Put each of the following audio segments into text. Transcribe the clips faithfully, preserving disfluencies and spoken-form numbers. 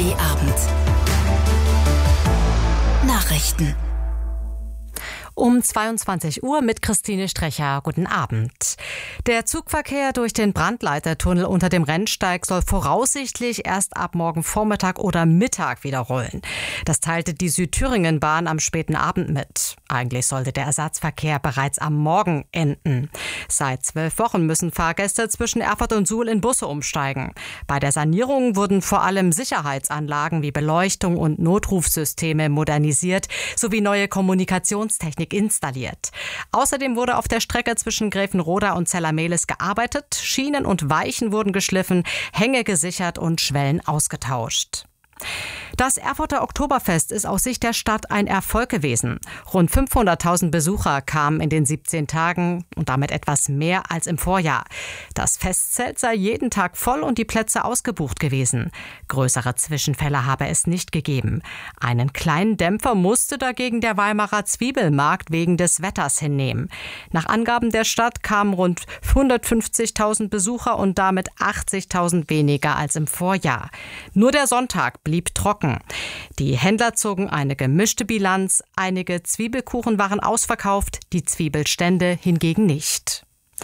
D Abend. Nachrichten. Um zweiundzwanzig Uhr mit Christine Strecher. Guten Abend. Der Zugverkehr durch den Brandleitertunnel unter dem Rennsteig soll voraussichtlich erst ab morgen Vormittag oder Mittag wieder rollen. Das teilte die Südthüringen-Bahn am späten Abend mit. Eigentlich sollte der Ersatzverkehr bereits am Morgen enden. Seit zwölf Wochen müssen Fahrgäste zwischen Erfurt und Suhl in Busse umsteigen. Bei der Sanierung wurden vor allem Sicherheitsanlagen wie Beleuchtung und Notrufsysteme modernisiert sowie neue Kommunikationstechnik installiert. Außerdem wurde auf der Strecke zwischen Gräfenroda und Zellermehlis gearbeitet, Schienen und Weichen wurden geschliffen, Hänge gesichert und Schwellen ausgetauscht. Das Erfurter Oktoberfest ist aus Sicht der Stadt ein Erfolg gewesen. Rund fünfhunderttausend Besucher kamen in den siebzehn Tagen und damit etwas mehr als im Vorjahr. Das Festzelt sei jeden Tag voll und die Plätze ausgebucht gewesen. Größere Zwischenfälle habe es nicht gegeben. Einen kleinen Dämpfer musste dagegen der Weimarer Zwiebelmarkt wegen des Wetters hinnehmen. Nach Angaben der Stadt kamen rund hundertfünfzigtausend Besucher und damit achtzigtausend weniger als im Vorjahr. Nur der Sonntag blieb trocken. Die Händler zogen eine gemischte Bilanz. Einige Zwiebelkuchen waren ausverkauft, die Zwiebelstände hingegen nicht.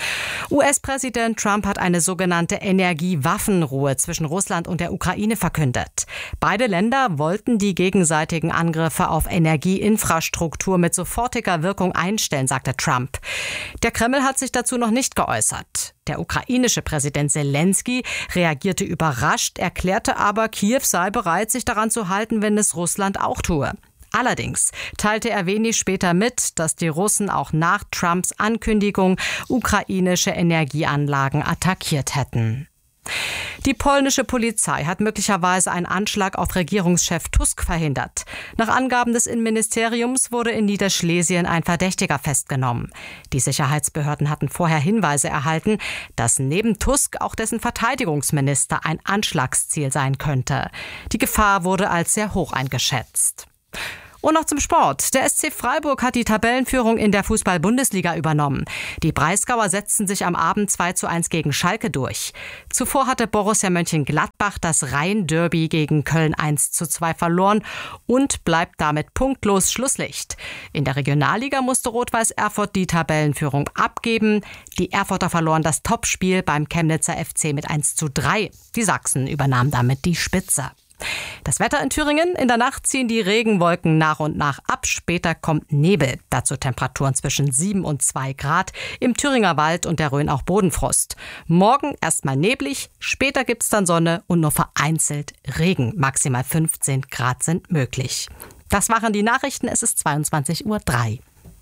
U S-Präsident Trump hat eine sogenannte Energiewaffenruhe zwischen Russland und der Ukraine verkündet. Beide Länder wollten die gegenseitigen Angriffe auf Energieinfrastruktur mit sofortiger Wirkung einstellen, sagte Trump. Der Kreml hat sich dazu noch nicht geäußert. Der ukrainische Präsident Zelensky reagierte überrascht, erklärte aber, Kiew sei bereit, sich daran zu halten, wenn es Russland auch tue. Allerdings teilte er wenig später mit, dass die Russen auch nach Trumps Ankündigung ukrainische Energieanlagen attackiert hätten. Die polnische Polizei hat möglicherweise einen Anschlag auf Regierungschef Tusk verhindert. Nach Angaben des Innenministeriums wurde in Niederschlesien ein Verdächtiger festgenommen. Die Sicherheitsbehörden hatten vorher Hinweise erhalten, dass neben Tusk auch dessen Verteidigungsminister ein Anschlagsziel sein könnte. Die Gefahr wurde als sehr hoch eingeschätzt. Und noch zum Sport. Der S C Freiburg hat die Tabellenführung in der Fußball-Bundesliga übernommen. Die Breisgauer setzten sich am Abend zwei zu eins gegen Schalke durch. Zuvor hatte Borussia Mönchengladbach das Rhein-Derby gegen Köln eins zu zwei verloren und bleibt damit punktlos Schlusslicht. In der Regionalliga musste Rot-Weiß Erfurt die Tabellenführung abgeben. Die Erfurter verloren das Topspiel beim Chemnitzer F C mit eins zu drei. Die Sachsen übernahmen damit die Spitze. Das Wetter in Thüringen. In der Nacht ziehen die Regenwolken nach und nach ab. Später kommt Nebel. Dazu Temperaturen zwischen sieben und zwei Grad. Im Thüringer Wald und der Rhön auch Bodenfrost. Morgen erstmal neblig. Später gibt's dann Sonne und nur vereinzelt Regen. Maximal fünfzehn Grad sind möglich. Das waren die Nachrichten. Es ist zweiundzwanzig Uhr drei.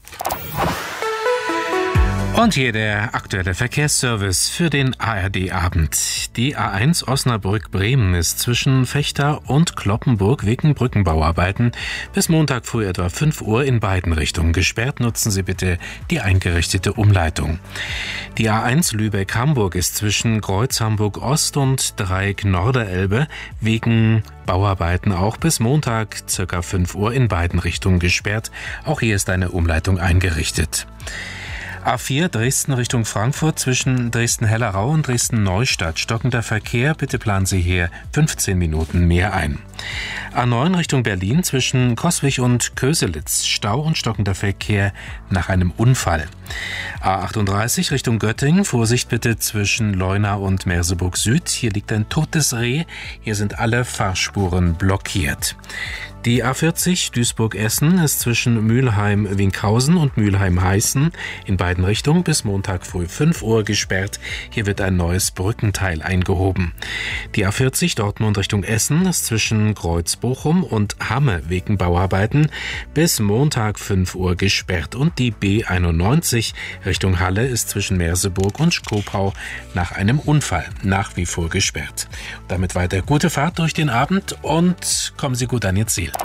Und hier der aktuelle Verkehrsservice für den A R D-Abend. Die A eins Osnabrück-Bremen ist zwischen Vechta und Cloppenburg wegen Brückenbauarbeiten bis Montag früh etwa fünf Uhr in beiden Richtungen gesperrt. Nutzen Sie bitte die eingerichtete Umleitung. Die A eins Lübeck-Hamburg ist zwischen Kreuz Hamburg-Ost und Dreieck Norderelbe wegen Bauarbeiten auch bis Montag ca. fünf Uhr in beiden Richtungen gesperrt. Auch hier ist eine Umleitung eingerichtet. A vier Dresden Richtung Frankfurt zwischen Dresden-Hellerau und Dresden-Neustadt. Stockender Verkehr, bitte planen Sie hier fünfzehn Minuten mehr ein. A neun Richtung Berlin zwischen Coswig und Köselitz. Stau und stockender Verkehr nach einem Unfall. A achtunddreißig Richtung Göttingen. Vorsicht bitte zwischen Leuna und Merseburg Süd. Hier liegt ein totes Reh. Hier sind alle Fahrspuren blockiert. Die A vierzig Duisburg-Essen ist zwischen Mülheim-Winkhausen und Mülheim-Heißen in beiden Richtungen bis Montag früh fünf Uhr gesperrt. Hier wird ein neues Brückenteil eingehoben. Die A vierzig Dortmund Richtung Essen ist zwischen Kreuz-Bochum und Hamme wegen Bauarbeiten bis Montag fünf Uhr gesperrt. Und die B einundneunzig Richtung Halle ist zwischen Merseburg und Schkopau nach einem Unfall nach wie vor gesperrt. Damit weiter gute Fahrt durch den Abend und kommen Sie gut an Ihr Ziel.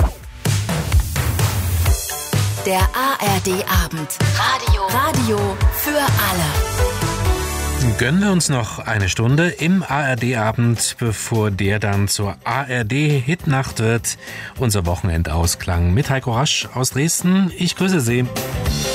Der A R D-Abend. Radio. Radio für alle. Gönnen wir uns noch eine Stunde im A R D-Abend, bevor der dann zur A R D-Hitnacht wird. Unser Wochenendausklang mit Heiko Rasch aus Dresden. Ich grüße Sie.